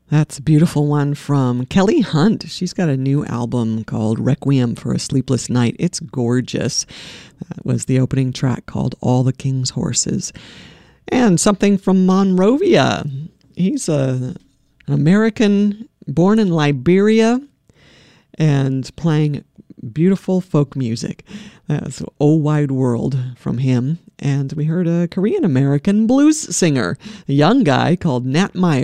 That's a beautiful one from Kelly Hunt. She's got a new album called Requiem for a Sleepless Night. It's gorgeous. That was the opening track called All the King's Horses. And something from Monrovia. He's an American born in Liberia and playing beautiful folk music. That's Oh Wide World from him. And we heard a Korean-American blues singer, a young guy called Nat Meyer.